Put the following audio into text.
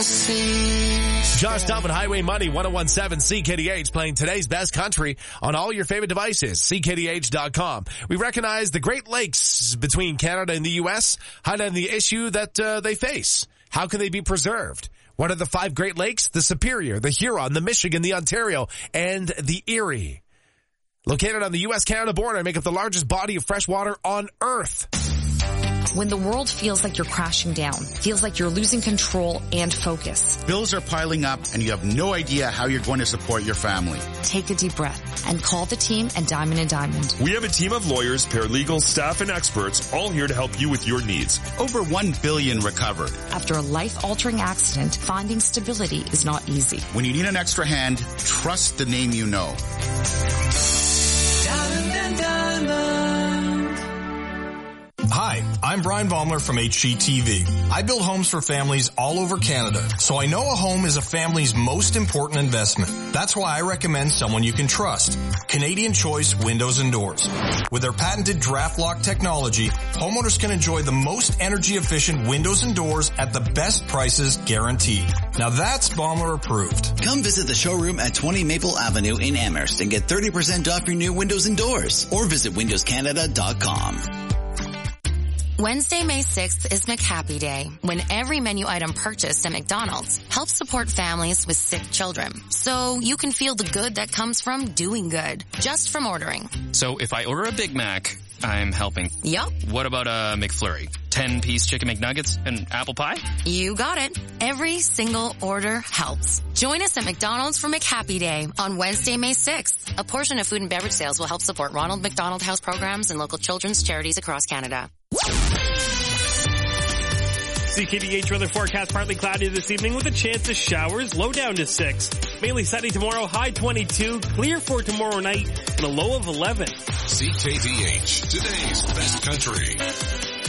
Josh Duffin, Highway Money, 101.7 CKDH, playing today's best country on all your favorite devices, CKDH.com. We recognize the Great Lakes between Canada and the U.S., highlighting the issue that they face. How can they be preserved? What are the 5 Great Lakes? The Superior, the Huron, the Michigan, the Ontario, and the Erie. Located on the U.S.-Canada border, make up the largest body of fresh water on Earth. When the world feels like you're crashing down, feels like you're losing control and focus. Bills are piling up and you have no idea how you're going to support your family. Take a deep breath and call the team at Diamond & Diamond. We have a team of lawyers, paralegals, staff, and experts all here to help you with your needs. Over $1 billion recovered. After a life-altering accident, finding stability is not easy. When you need an extra hand, trust the name you know. Diamond & Diamond. Hi, I'm Brian Baumler from HGTV. I build homes for families all over Canada, so I know a home is a family's most important investment. That's why I recommend someone you can trust. Canadian Choice Windows and Doors. With their patented draft lock technology, homeowners can enjoy the most energy efficient windows and doors at the best prices guaranteed. Now that's Baumler approved. Come visit the showroom at 20 Maple Avenue in Amherst and get 30% off your new windows and doors, or visit windowscanada.com. Wednesday, May 6th is McHappy Day, when every menu item purchased at McDonald's helps support families with sick children. So you can feel the good that comes from doing good, just from ordering. So if I order a Big Mac, I'm helping. Yup. What about a McFlurry? 10-piece chicken McNuggets and apple pie? You got it. Every single order helps. Join us at McDonald's for McHappy Day on Wednesday, May 6th. A portion of food and beverage sales will help support Ronald McDonald House programs and local children's charities across Canada. CKDH weather forecast, partly cloudy this evening with a chance of showers, low down to 6. Mainly sunny tomorrow, high 22, clear for tomorrow night, and a low of 11. CKDH, today's best country.